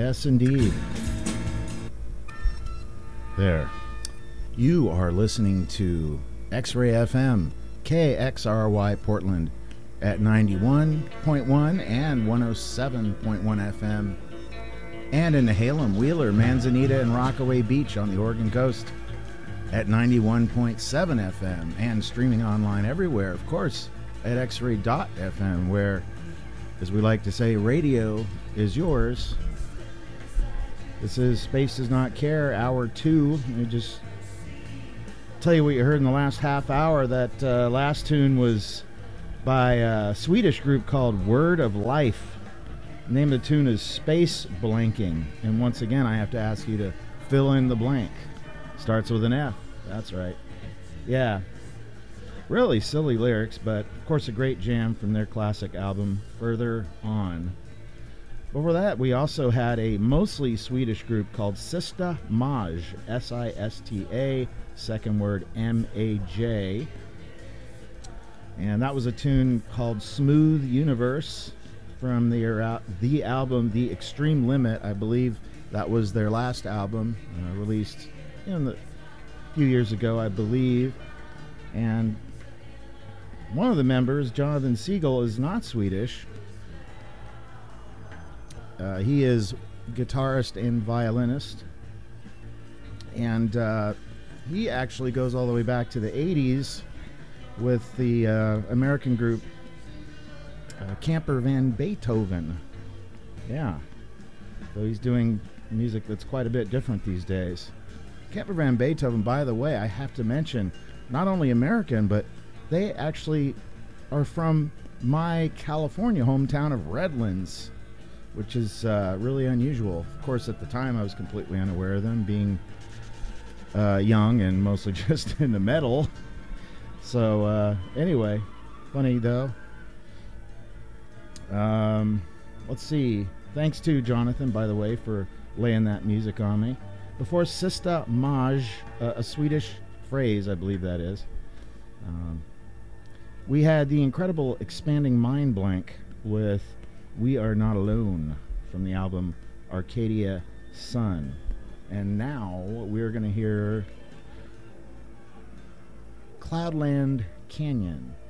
Yes, indeed. There. You are listening to X-Ray FM, KXRY Portland at 91.1 and 107.1 FM, and in Nehalem, Wheeler, Manzanita, and Rockaway Beach on the Oregon coast at 91.7 FM, and streaming online everywhere, of course, at xray.fm, where, as we like to say, radio is yours. This is Space Does Not Care, Hour 2. Let me just tell you what you heard in the last half hour. That last tune was by a Swedish group called Word of Life. The name of the tune is Space Blanking. And once again, I have to ask you to fill in the blank. Starts with an F. That's right. Yeah. Really silly lyrics, but of course a great jam from their classic album, Further On. Before that, we also had a mostly Swedish group called Sista Maj, S-I-S-T-A, second word M-A-J. And that was a tune called Smooth Universe from the album The Extreme Limit. I believe that was their last album, released a few years ago, I believe. And one of the members, Jonathan Siegel, is not Swedish. He is guitarist and violinist, and he actually goes all the way back to the 80s with the American group Camper Van Beethoven. Yeah, so he's doing music that's quite a bit different these days. Camper Van Beethoven, by the way, I have to mention, not only American, but they actually are from my California hometown of Redlands, which is really unusual. Of course, at the time, I was completely unaware of them, being young and mostly just into metal. So, anyway, funny, though. Let's see. Thanks to Jonathan, by the way, for laying that music on me. Before Sista Maj, a Swedish phrase, I believe that is, we had the incredible Expanding Mind Blank with We Are Not Alone from the album Arcadia Sun. And now we're going to hear Cloudland Canyon.